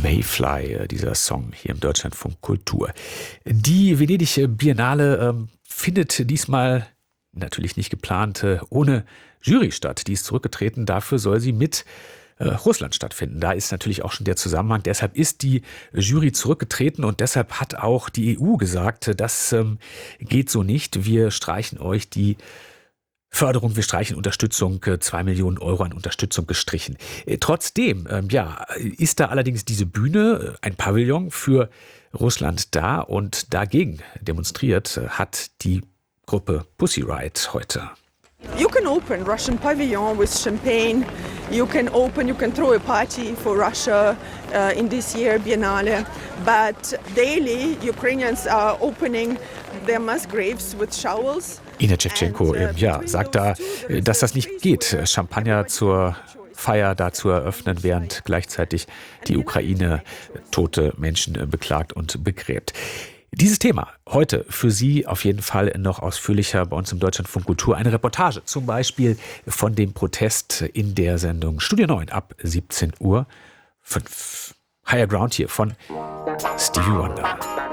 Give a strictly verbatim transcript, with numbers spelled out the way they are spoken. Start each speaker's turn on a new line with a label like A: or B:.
A: Mayfly, äh, dieser Song hier im Deutschlandfunk Kultur. Die Venedig Biennale ähm, findet diesmal natürlich nicht geplant äh, ohne Jury statt. Die ist zurückgetreten. Dafür soll sie mit äh, Russland stattfinden. Da ist natürlich auch schon der Zusammenhang. Deshalb ist die Jury zurückgetreten und deshalb hat auch die E U gesagt, das ähm, geht so nicht. Wir streichen euch die Förderung, wir streichen Unterstützung, zwei Millionen Euro an Unterstützung gestrichen. Trotzdem, ähm, ja, ist da allerdings diese Bühne, ein Pavillon für Russland da und dagegen demonstriert hat die Gruppe Pussy Riot heute.
B: You can open Russian pavilion with champagne. You can open, you can throw a party for Russia uh, in this year Biennale. But daily Ukrainians are opening their mass graves with showels.
A: Ina Shevchenko äh, ja, sagt da, dass das nicht geht, Champagner zur Feier da zu eröffnen, während gleichzeitig die Ukraine tote Menschen beklagt und begräbt. Dieses Thema heute für Sie auf jeden Fall noch ausführlicher bei uns im Deutschlandfunk Kultur. Eine Reportage zum Beispiel von dem Protest in der Sendung Studio neun ab siebzehn Uhr fünf. Higher Ground hier von Stevie Wonder.